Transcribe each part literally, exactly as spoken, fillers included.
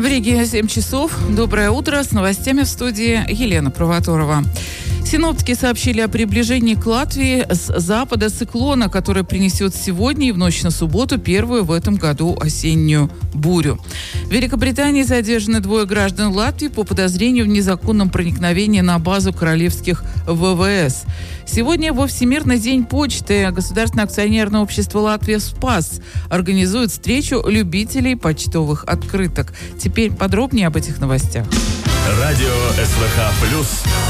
В Риге семь часов. Доброе утро. С новостями в студии Елена Провоторова. Синоптики сообщили о приближении к Латвии с запада циклона, который принесет сегодня и в ночь на субботу первую в этом году осеннюю бурю. В Великобритании задержаны двое граждан Латвии по подозрению в незаконном проникновении на базу королевских ВВС. Сегодня во Всемирный день почты Государственное акционерное общество «Латвия Спас» организует встречу любителей почтовых открыток. Теперь подробнее об этих новостях. Радио СВХ плюс.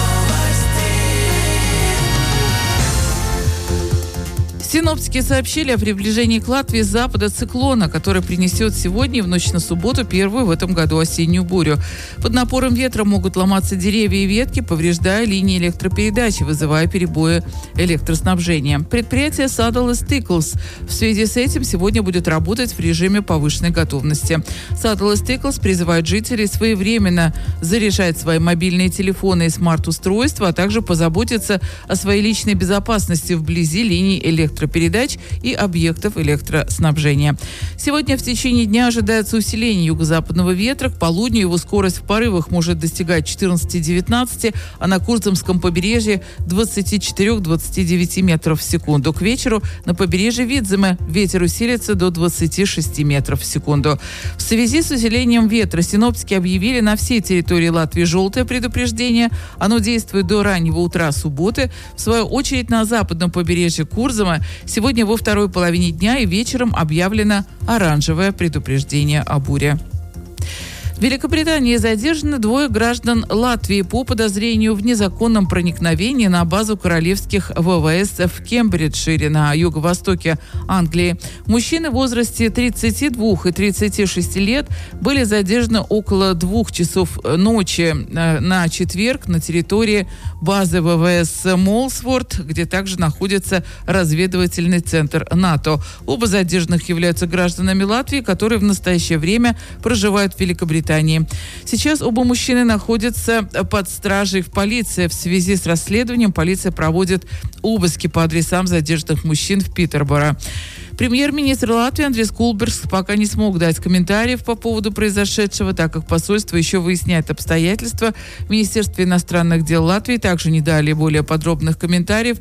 Синоптики сообщили о приближении к Латвии с запада циклона, который принесет сегодня и в ночь на субботу первую в этом году осеннюю бурю. Под напором ветра могут ломаться деревья и ветки, повреждая линии электропередачи, вызывая перебои электроснабжения. Предприятие Saddle Stickles в связи с этим сегодня будет работать в режиме повышенной готовности. Saddle Stickles призывает жителей своевременно заряжать свои мобильные телефоны и смарт-устройства, а также позаботиться о своей личной безопасности вблизи линий электропередач передач и объектов электроснабжения. Сегодня в течение дня ожидается усиление юго-западного ветра. К полудню его скорость в порывах может достигать четырнадцати-девятнадцати, а на Курзамском побережье двадцати четырёх - двадцати девяти метров в секунду. К вечеру на побережье Видземе ветер усилится до двадцати шести метров в секунду. В связи с усилением ветра синоптики объявили на всей территории Латвии желтое предупреждение. Оно действует до раннего утра субботы. В свою очередь на западном побережье Курзама сегодня во второй половине дня и вечером объявлено оранжевое предупреждение о буре. В Великобритании задержаны двое граждан Латвии по подозрению в незаконном проникновении на базу королевских ВВС в Кембриджшире на юго-востоке Англии. Мужчины в возрасте тридцати двух и тридцати шести лет были задержаны около двух часов ночи на четверг на территории базы ВВС Молсворт, где также находится разведывательный центр НАТО. Оба задержанных являются гражданами Латвии, которые в настоящее время проживают в Великобритании. Сейчас оба мужчины находятся под стражей в полиции. В связи с расследованием полиция проводит обыски по адресам задержанных мужчин в Питерборо. Премьер-министр Латвии Андрис Кулберс пока не смог дать комментариев по поводу произошедшего, так как посольство еще выясняет обстоятельства. В Министерстве иностранных дел Латвии также не дали более подробных комментариев